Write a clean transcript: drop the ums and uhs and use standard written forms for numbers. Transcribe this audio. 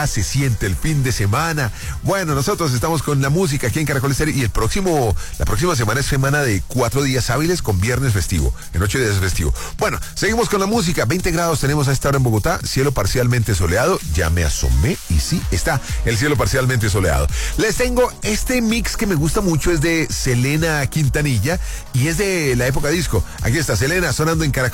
Se siente el fin de semana. Bueno, nosotros estamos con la música aquí en Caracol Estéreo y la próxima semana es semana de 4 días hábiles con viernes festivo, en 8 días festivo. Bueno, seguimos con la música. 20 grados tenemos a esta hora en Bogotá, cielo parcialmente soleado. Ya me asomé y sí, está el cielo parcialmente soleado. Les tengo este mix que me gusta mucho, es de Selena Quintanilla y es de la época disco. Aquí está Selena sonando en Caracol.